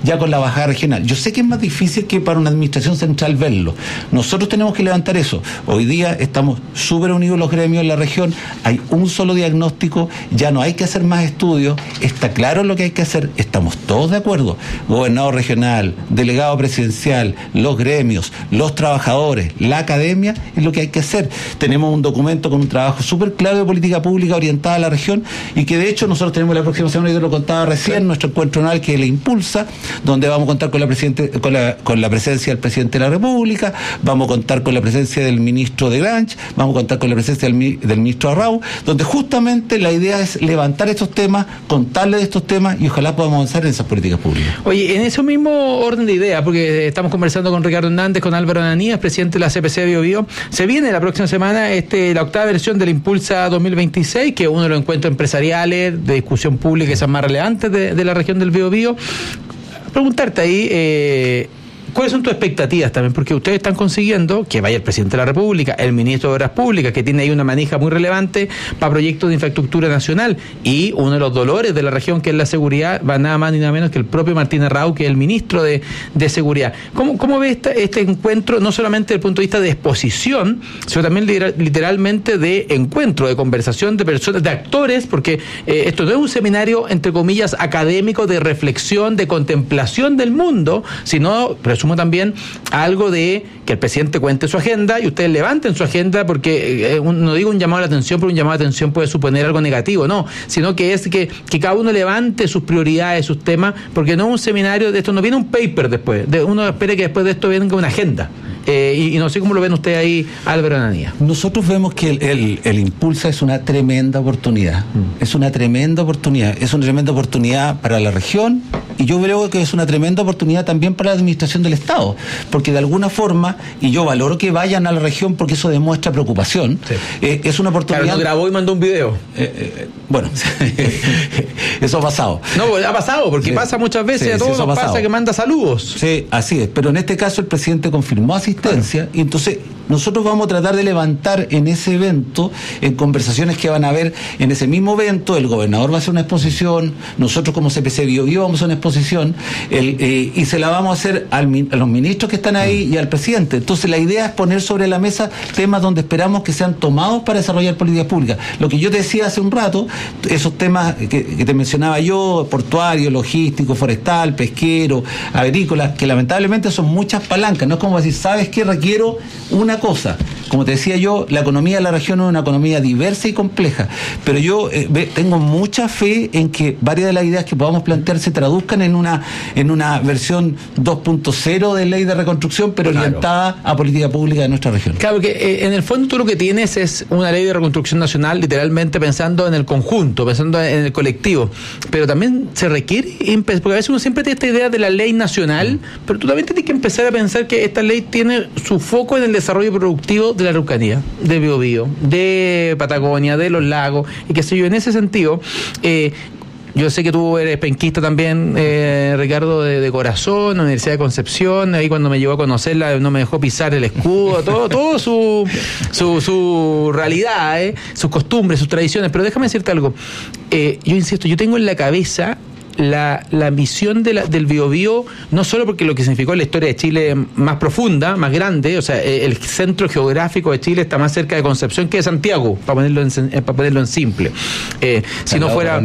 ya con la bajada regional. Yo sé que es más difícil que para una administración central verlo. Nosotros tenemos que levantar eso. Hoy día estamos súper unidos los gremios en la región, hay un solo diagnóstico, ya no hay que hacer más estudios, está claro lo que hay que hacer, estamos todos de acuerdo. Gobernador regional, delegado presidencial, los gremios, los trabajadores, la academia, es lo que hay que hacer. Tenemos un documento con un trabajo súper claro de política pública orientada a la región y que de hecho nosotros tenemos la próxima semana, yo lo contaba recién, nuestro encuentro anual que le impulsa, donde vamos a contar con la presencia del presidente de la República, vamos a contar con la presencia del ministro de Granch, vamos a contar con la presencia del ministro Arrau, donde justamente la idea es levantar estos temas, contarle de estos temas y ojalá podamos avanzar en esas políticas públicas. Oye, en ese mismo orden de ideas, porque estamos conversando con Ricardo Hernández, con Álvaro Ananías, presidente de la CPC de Biobío, se viene la próxima semana la octava versión del Impulsa 2026, que es uno de los encuentros empresariales de discusión pública que son más relevantes de la región del Biobío. Preguntarte ahí, ¿cuáles son tus expectativas también? Porque ustedes están consiguiendo que vaya el presidente de la República, el ministro de Obras Públicas, que tiene ahí una manija muy relevante para proyectos de infraestructura nacional, y uno de los dolores de la región, que es la seguridad, va nada más ni nada menos que el propio Martín Arrau, que es el ministro de Seguridad. ¿Cómo ves este encuentro, no solamente desde el punto de vista de exposición, sino también literalmente de encuentro, de conversación de personas, de actores, porque esto no es un seminario, entre comillas, académico, de reflexión, de contemplación del mundo, sino presumo también algo de que el presidente cuente su agenda y ustedes levanten su agenda, porque no digo un llamado a la atención, pero un llamado a la atención puede suponer algo negativo, no, sino que es que cada uno levante sus prioridades, sus temas, porque no es un seminario de esto, no viene un paper después, uno espera que después de esto venga una agenda. Y no sé cómo lo ven ustedes ahí, Álvaro Ananías. Nosotros vemos que el Impulsa es una tremenda oportunidad. Es una tremenda oportunidad. Es una tremenda oportunidad para la región y yo creo que es una tremenda oportunidad también para la administración del Estado. Porque de alguna forma, y yo valoro que vayan a la región porque eso demuestra preocupación, sí. Es una oportunidad... Claro, no grabó y mandó un video. Bueno, eso ha pasado. No, ha pasado, porque pasa muchas veces, sí, a todos nos pasa que manda saludos. Sí, así es. Pero en este caso el presidente confirmó asistencia. Claro. Y entonces nosotros vamos a tratar de levantar en ese evento, en conversaciones que van a haber en ese mismo evento, el gobernador va a hacer una exposición, nosotros como CPC Biobío vamos a hacer una exposición, y se la vamos a hacer a los ministros que están ahí y al presidente. Entonces la idea es poner sobre la mesa temas donde esperamos que sean tomados para desarrollar políticas públicas. Lo que yo te decía hace un rato, esos temas que te mencionaba yo, portuario, logístico, forestal, pesquero, agrícola, que lamentablemente son muchas palancas, no es como decir, ¿sabes qué? Requiero una cosa. Como te decía yo, la economía de la región es una economía diversa y compleja, pero yo tengo mucha fe en que varias de las ideas que podamos plantear se traduzcan en una versión 2.0 de ley de reconstrucción, pero claro, orientada a política pública de nuestra región. Claro, que en el fondo tú lo que tienes es una ley de reconstrucción nacional, literalmente pensando en el conjunto, pensando en el colectivo, pero también se requiere, porque a veces uno siempre tiene esta idea de la ley nacional, pero tú también tienes que empezar a pensar que esta ley tiene su foco en el desarrollo productivo de la Araucanía, de Biobío, de Patagonia, de los lagos, y qué sé yo. En ese sentido, yo sé que tú eres penquista también, Ricardo, de corazón, la Universidad de Concepción. Ahí cuando me llevó a conocerla no me dejó pisar el escudo, todo su realidad, sus costumbres, sus tradiciones. Pero déjame decirte algo, yo insisto, yo tengo en la cabeza la misión del Biobío, no solo porque lo que significó la historia de Chile más profunda, más grande, o sea, el centro geográfico de Chile está más cerca de Concepción que de Santiago, para ponerlo en simple. Si no fuera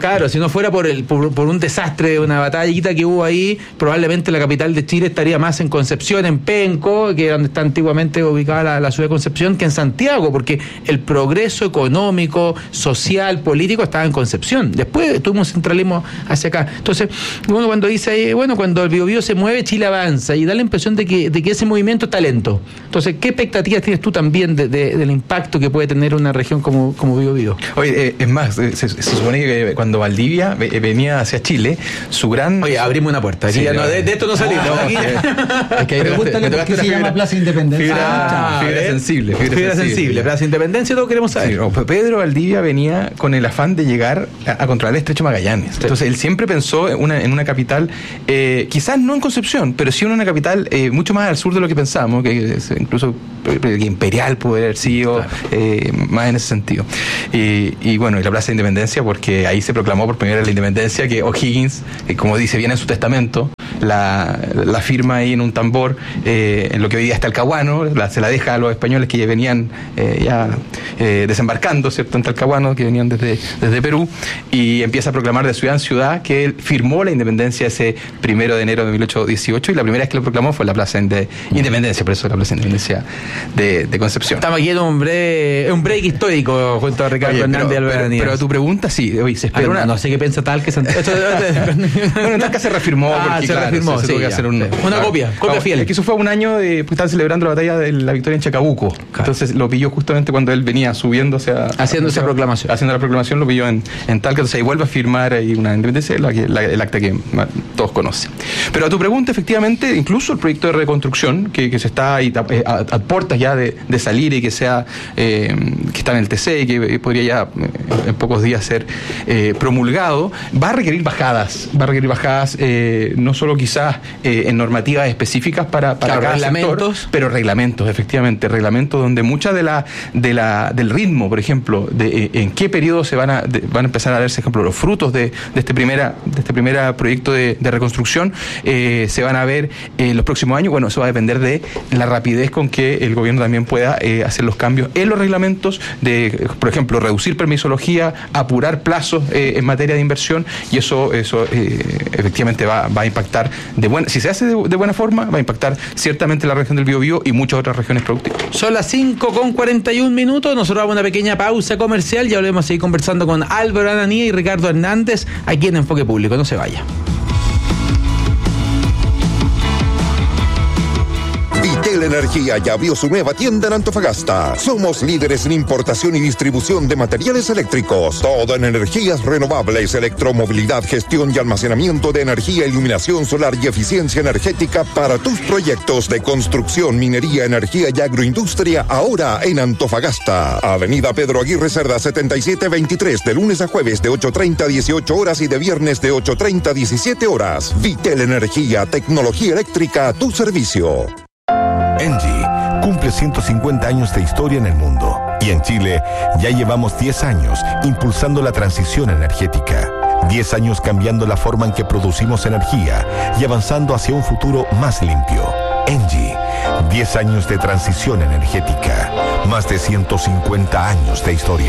por un desastre, una batallita que hubo ahí, probablemente la capital de Chile estaría más en Concepción, en Penco, que es donde está antiguamente ubicada la ciudad de Concepción, que en Santiago, porque el progreso económico, social, político estaba en Concepción. Después tuvimos centralismo hacia acá. Entonces, uno cuando dice ahí, cuando el Biobío se mueve, Chile avanza, y da la impresión de que ese movimiento está lento. Entonces, ¿qué expectativas tienes tú también del impacto que puede tener una región como Biobío? Oye, es más, se supone que cuando Valdivia venía hacia Chile, su gran... Oye, abrimos una puerta. Aquí sí, de esto no salimos. Es que ahí pregúntale por qué se llama Plaza Independencia. Fibra sensible. Plaza Independencia, todos queremos saber. Sí, Pedro Valdivia venía con el afán de llegar a controlar el Estrecho Magallanes. Sí. Entonces, él siempre pensó en una capital, quizás no en Concepción, pero sí en una capital mucho más al sur de lo que pensamos, que incluso imperial puede haber sido, claro, más en ese sentido. Y la Plaza de Independencia, porque ahí se proclamó por primera vez la independencia, que O'Higgins, como dice bien en su testamento, la firma ahí en un tambor, en lo que hoy día está Talcahuano, se la deja a los españoles que ya venían desembarcando, ¿cierto?, en Talcahuano, que venían desde Perú, y empieza a proclamar de ciudad en ciudad que él firmó la independencia ese 1 de enero de 1818, y la primera vez que lo proclamó fue en la Plaza de Independencia, por eso la Plaza de Independencia de Concepción. Estamos aquí en un break histórico junto a Ricardo Hernández y Álvaro Anías. Pero a tu pregunta, sí, hoy se espera no sé qué piensa Talca. Bueno, Talca se reafirmó. Se reafirmó, se tuvo que hacer una copia fiel. Es que eso fue un año porque estaban celebrando la batalla de la victoria en Chacabuco. Claro. Entonces lo pilló justamente cuando él venía subiendo haciendo esa proclamación. Haciendo la proclamación, lo pilló en Talca. Entonces ahí vuelve a firmar ahí una independencia, el acta que todos conocen. Pero a tu pregunta, efectivamente, incluso el proyecto de reconstrucción, que se está ahí a puertas ya de salir y que está en el TC y que podría ya en pocos días ser promulgado, va a requerir bajadas, no solo quizás en normativas específicas para cada reglamentos sector, pero reglamentos, efectivamente, reglamentos donde mucha del ritmo, por ejemplo, de en qué periodo se van a empezar a verse, por ejemplo, los frutos de este primer proyecto de reconstrucción, se van a ver en los próximos años. Bueno, eso va a depender de la rapidez con que el gobierno también pueda hacer los cambios en los reglamentos de, por ejemplo, reducir permisología, apurar plazos en materia de inversión, y eso efectivamente va a impactar si se hace de buena forma, va a impactar ciertamente la región del Biobío y muchas otras regiones productivas. Son las 5:41. Nosotros vamos a una pequeña pausa comercial, ya volvemos a seguir conversando con Álvaro Anías y Ricardo Hernández aquí en Enfoque Público. No se vaya. Vitel Energía ya abrió su nueva tienda en Antofagasta. Somos líderes en importación y distribución de materiales eléctricos. Todo en energías renovables, electromovilidad, gestión y almacenamiento de energía, iluminación solar y eficiencia energética para tus proyectos de construcción, minería, energía y agroindustria, ahora en Antofagasta. Avenida Pedro Aguirre Cerda 7723, de lunes a jueves de 8:30 a 18 horas y de viernes de 8:30 a 17 horas. Vitel Energía, tecnología eléctrica a tu servicio. Engie cumple 150 años de historia en el mundo, y en Chile ya llevamos 10 años impulsando la transición energética. 10 años cambiando la forma en que producimos energía y avanzando hacia un futuro más limpio. Engie, 10 años de transición energética, más de 150 años de historia.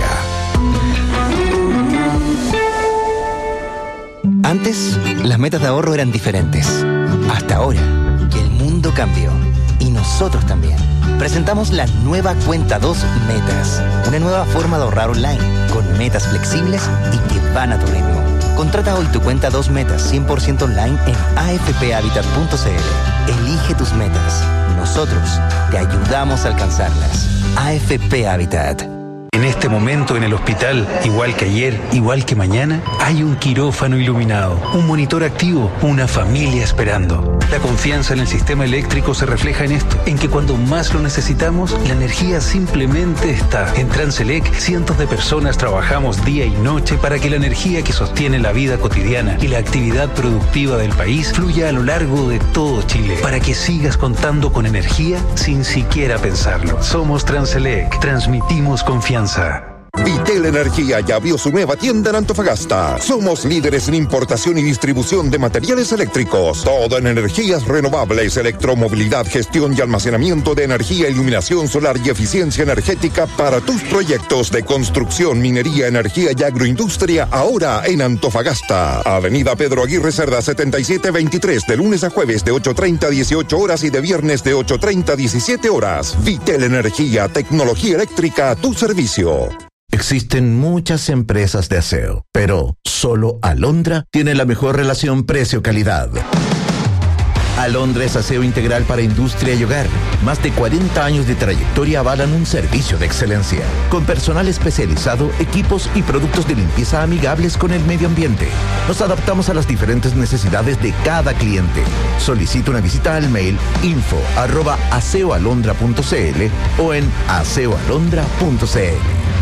Antes, las metas de ahorro eran diferentes. Hasta ahora, que el mundo cambió. Y nosotros también. Presentamos la nueva Cuenta 2 Metas. Una nueva forma de ahorrar online, con metas flexibles y que van a tu ritmo. Contrata hoy tu Cuenta 2 Metas 100% online en afphabitat.cl. Elige tus metas. Nosotros te ayudamos a alcanzarlas. AFP Habitat. En este momento en el hospital, igual que ayer, igual que mañana, hay un quirófano iluminado, un monitor activo, una familia esperando. La confianza en el sistema eléctrico se refleja en esto, en que cuando más lo necesitamos, la energía simplemente está. En Transelec, cientos de personas trabajamos día y noche para que la energía que sostiene la vida cotidiana y la actividad productiva del país fluya a lo largo de todo Chile, para que sigas contando con energía sin siquiera pensarlo. Somos Transelec, transmitimos confianza. Vitel Energía ya abrió su nueva tienda en Antofagasta. Somos líderes en importación y distribución de materiales eléctricos. Todo en energías renovables, electromovilidad, gestión y almacenamiento de energía, iluminación solar y eficiencia energética para tus proyectos de construcción, minería, energía y agroindustria, ahora en Antofagasta. Avenida Pedro Aguirre Cerda 7723, de lunes a jueves de 8:30 a 18 horas y de viernes de 8:30 a 17 horas. Vitel Energía, tecnología eléctrica a tu servicio. Existen muchas empresas de aseo, pero solo Alondra tiene la mejor relación precio-calidad. Alondra es aseo integral para industria y hogar. Más de 40 años de trayectoria avalan un servicio de excelencia, con personal especializado, equipos y productos de limpieza amigables con el medio ambiente. Nos adaptamos a las diferentes necesidades de cada cliente. Solicita una visita al mail info@aseoalondra.cl o en aseoalondra.cl.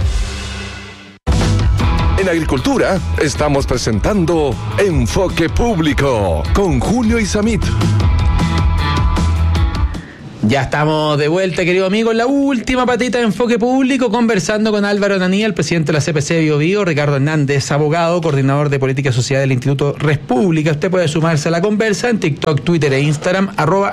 En Agricultura estamos presentando Enfoque Público con Julio Isamit. Ya estamos de vuelta, querido amigo, en la última patita de Enfoque Público, conversando con Álvaro Onanía, el presidente de la CPC Bio Bio, Ricardo Hernández, abogado, coordinador de política social del Instituto Respública. Usted puede sumarse a la conversa en TikTok, Twitter e Instagram,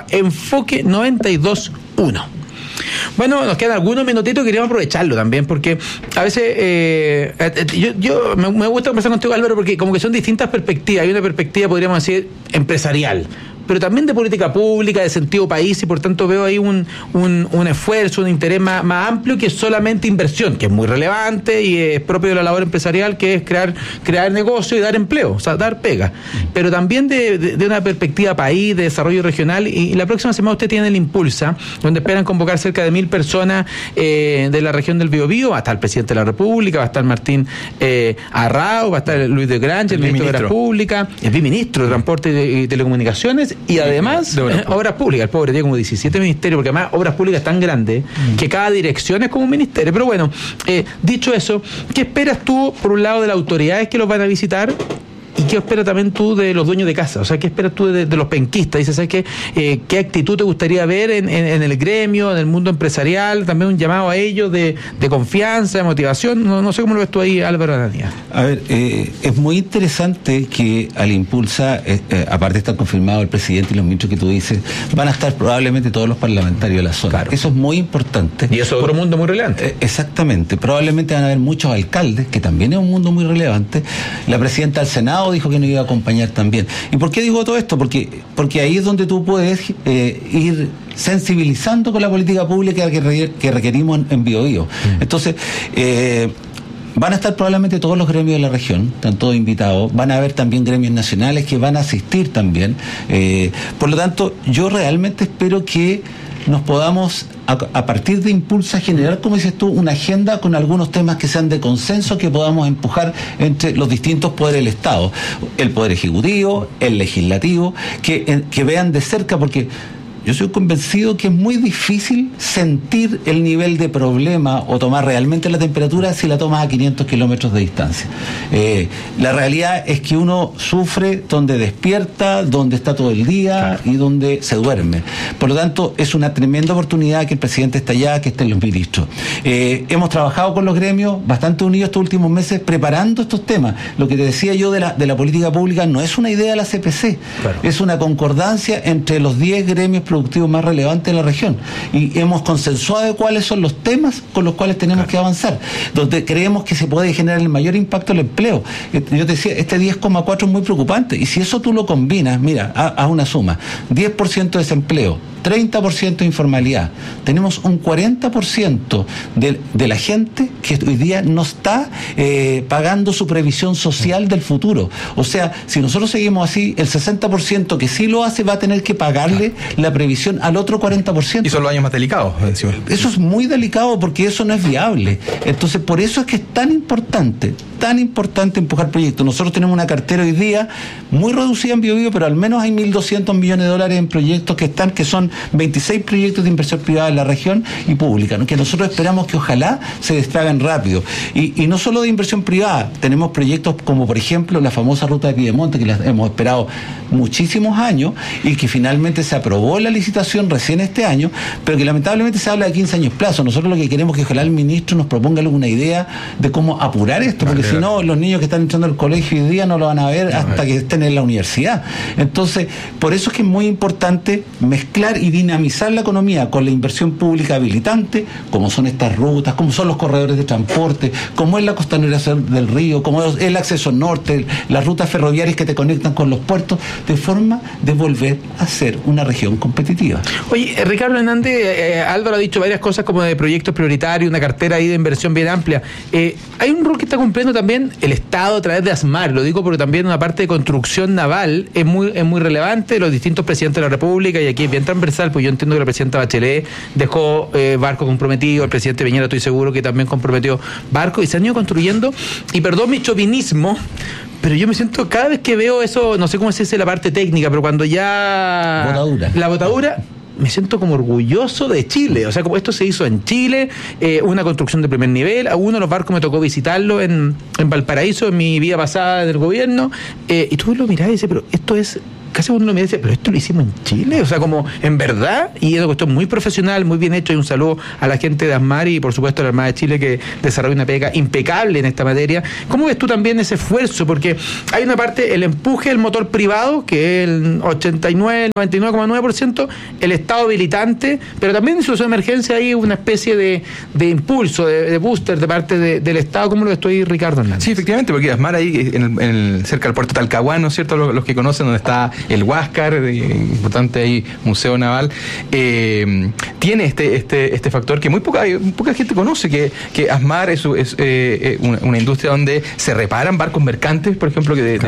@enfoque921. Bueno, nos quedan algunos minutitos, queríamos aprovecharlo también, porque a veces yo me gusta conversar contigo, Álvaro, porque como que son distintas perspectivas. Hay una perspectiva, podríamos decir, empresarial, pero también de política pública, de sentido país, y por tanto veo ahí un esfuerzo, un interés más amplio que solamente inversión, que es muy relevante y es propio de la labor empresarial, que es crear negocio y dar empleo, o sea, dar pega, pero también de una perspectiva país, de desarrollo regional. Y la próxima semana usted tiene el Impulsa, donde esperan convocar cerca de 1.000 personas de la región del Biobío. Va a estar el presidente de la República, va a estar Martín Arrao, va a estar Luis de Grange, el ministro de Obras Públicas, el viceministro de Transporte y Telecomunicaciones, y además Obras Públicas. El pobre tiene como 17 ministerios, porque además Obras Públicas es tan grande que cada dirección es como un ministerio. Pero bueno, dicho eso, ¿qué esperas tú, por un lado, de las autoridades que los van a visitar? ¿Y qué esperas también tú de los dueños de casa? O sea, ¿qué esperas tú de los penquistas? Dices, ¿sabes qué? ¿Qué actitud te gustaría ver en el gremio, en el mundo empresarial? También un llamado a ellos de confianza, de motivación. No sé cómo lo ves tú ahí, Álvaro Onanía. A ver, es muy interesante que al Impulsa, aparte está confirmado el presidente y los ministros que tú dices, van a estar probablemente todos los parlamentarios de la zona. Claro. Eso es muy importante. Y eso es otro mundo muy relevante. Exactamente. Probablemente van a haber muchos alcaldes, que también es un mundo muy relevante. La presidenta del Senado dijo que nos iba a acompañar también. ¿Y por qué digo todo esto? Porque ahí es donde tú puedes ir sensibilizando con la política pública que requerimos en Biobío. Entonces, van a estar probablemente todos los gremios de la región, están todos invitados, van a haber también gremios nacionales que van a asistir también. Por lo tanto, yo realmente espero que nos podamos, a partir de Impulsa, generar, como dices tú, una agenda con algunos temas que sean de consenso, que podamos empujar entre los distintos poderes del Estado, el Poder Ejecutivo, el Legislativo, que vean de cerca, porque yo soy convencido que es muy difícil sentir el nivel de problema o tomar realmente la temperatura si la tomas a 500 kilómetros de distancia. La realidad es que uno sufre donde despierta, donde está todo el día, claro, y donde se duerme. Por lo tanto, es una tremenda oportunidad que el presidente esté allá, que estén los ministros. Hemos trabajado con los gremios bastante unidos estos últimos meses preparando estos temas. Lo que te decía yo de la política pública no es una idea de la CPC, claro, es una concordancia entre los 10 gremios productivos más relevantes de la región, y hemos consensuado de cuáles son los temas con los cuales tenemos, claro, que avanzar, donde creemos que se puede generar el mayor impacto en el empleo. Yo te decía, este 10,4 es muy preocupante, y si eso tú lo combinas, mira, haz una suma: 10% de desempleo, 30% de informalidad, tenemos un 40% de la gente que hoy día no está pagando su previsión social del futuro. O sea, si nosotros seguimos así, el 60% que sí lo hace va a tener que pagarle la previsión al otro 40%. Y son los años más delicados. Eso es muy delicado, porque eso no es viable. Entonces, por eso es que es tan importante empujar proyectos. Nosotros tenemos una cartera hoy día muy reducida en Biobío, pero al menos hay $1.200 millones en proyectos que son 26 proyectos de inversión privada en la región y pública, ¿no?, que nosotros esperamos que ojalá se destraguen rápido. Y no solo de inversión privada, tenemos proyectos como, por ejemplo, la famosa ruta de Piedemonte, que la hemos esperado muchísimos años y que finalmente se aprobó la licitación recién este año, pero que lamentablemente se habla de 15 años plazo. Nosotros lo que queremos es que ojalá el ministro nos proponga alguna idea de cómo apurar esto, porque si no, los niños que están entrando al colegio hoy día no lo van a ver hasta que estén en la universidad. Entonces, por eso es que es muy importante mezclar y dinamizar la economía con la inversión pública habilitante, como son estas rutas, como son los corredores de transporte, como es la costanera del río, como es el acceso norte, las rutas ferroviarias que te conectan con los puertos, de forma de volver a ser una región competitiva. Oye, Ricardo Hernández, Álvaro ha dicho varias cosas como de proyectos prioritarios, una cartera ahí de inversión bien amplia. Hay un rol que está cumpliendo también el Estado a través de ASMAR, lo digo porque también una parte de construcción naval es muy relevante. Los distintos presidentes de la República, y aquí es bien transversal, pues yo entiendo que la presidenta Bachelet dejó barco comprometido, el presidente Piñera estoy seguro que también comprometió barco, y se han ido construyendo, y perdón mi chauvinismo, pero yo me siento, cada vez que veo eso, no sé cómo se dice la parte técnica, pero cuando ya... La botadura, me siento como orgulloso de Chile. O sea, como esto se hizo en Chile, una construcción de primer nivel. A uno de los barcos me tocó visitarlo en Valparaíso, en mi vida pasada del gobierno, y tú lo mirás y dices, pero esto es casi uno lo mira y dice, pero esto lo hicimos en Chile, o sea, como en verdad, y es una cuestión muy profesional, muy bien hecho, y un saludo a la gente de ASMAR y por supuesto a la Armada de Chile que desarrolla una pega impecable en esta materia. ¿Cómo ves tú también ese esfuerzo? Porque hay una parte, el empuje del motor privado, que es el 89, el 99,9%, el Estado habilitante, pero también en situación de emergencia hay una especie de impulso, de booster de parte del Estado. ¿Cómo lo ves tú ahí, Ricardo Hernández? Sí, efectivamente, porque ASMAR ahí cerca del puerto de Talcahuano, ¿no es cierto? Los que conocen donde está el Huáscar, importante ahí museo naval, tiene este factor que muy poca gente conoce, que ASMAR es una industria donde se reparan barcos mercantes, por ejemplo, que